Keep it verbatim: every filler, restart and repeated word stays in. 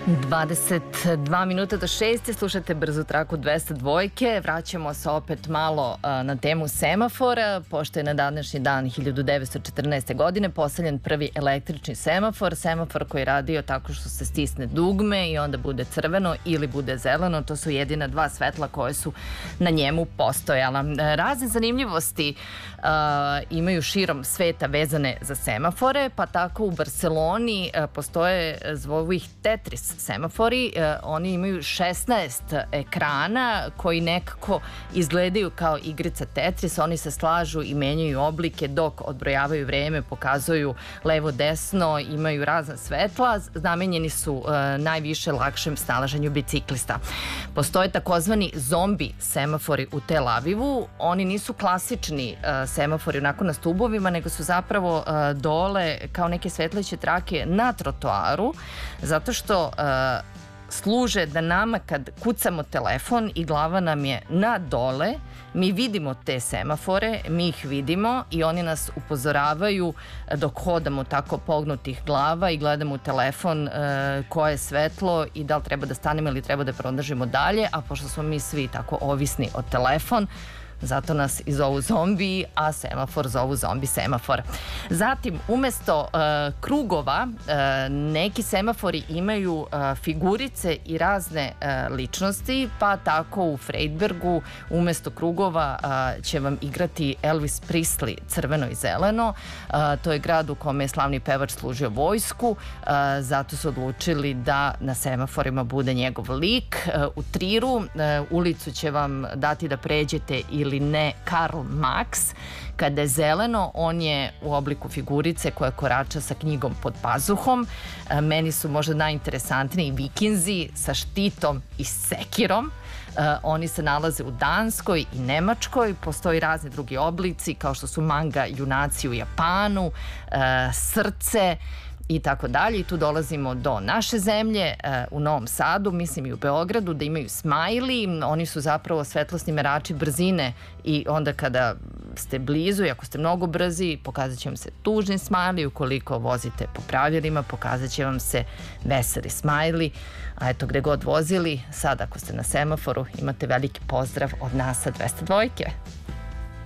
dvadeset dva minuta do šest, slušate brzu traku dvesta dva. Vraćamo se opet malo na temu semafora, pošto je na današnji dan hiljadu devetsto četrnaeste. godine postavljen prvi električni semafor, semafor koji je radio tako što se stisne dugme i onda bude crveno ili bude zeleno. To su jedina dva svetla koje su na njemu postojala. Razne zanimljivosti uh, imaju širom sveta vezane za semafore, pa tako u Barceloni uh, postoje, zovu ih Tetris semafori. Oni imaju šesnaest ekrana koji nekako izgledaju kao igrica Tetris. Oni se slažu i menjaju oblike dok odbrojavaju vreme, pokazuju levo-desno, imaju razna svetla. Namenjeni su najviše lakšem snalaženju biciklista. Postoje takozvani zombi semafori u Tel Avivu. Oni nisu klasični semafori onako na stubovima, nego su zapravo dole kao neke svetleće trake na trotoaru, zato što služe da nama kad kucamo telefon i glava nam je na dole, mi vidimo te semafore, mi ih vidimo i oni nas upozoravaju dok hodamo tako pognutih glava i gledamo u telefon e, koje je svetlo i da li treba da stanemo ili treba da prodržimo dalje, a pošto smo mi svi tako ovisni od telefon, zato nas i zovu zombi, a semafor zovu zombi semafor. Zatim, umesto uh, krugova, uh, neki semafori imaju uh, figurice i razne uh, ličnosti, pa tako u Freibergu umesto krugova uh, će vam igrati Elvis Presley crveno i zeleno. Uh, to je grad u kome je slavni pevač služio vojsku, uh, zato su odlučili da na semaforima bude njegov lik. Uh, u Triru uh, ulicu će vam dati da pređete ili ili ne Karl Marx. Kada je zeleno, on je u obliku figurice koja korača sa knjigom pod pazuhom. Meni su možda najinteresantniji Vikinzi sa štitom i sekirom. Oni se nalaze u Danskoj i Nemačkoj. Postoji razni drugi oblici kao što su manga junaci u Japanu, srce i tako dalje. I tu dolazimo do naše zemlje, u Novom Sadu, mislim i u Beogradu, da imaju smajli. Oni su zapravo svetlosni merači brzine i onda kada ste blizu i ako ste mnogo brzi, pokazat će vam se tužni smajli. Ukoliko vozite po pravilima, pokazat će vam se veseli smajli. A eto, gde god vozili, sad ako ste na semaforu, imate veliki pozdrav od nas sa dvesta dva.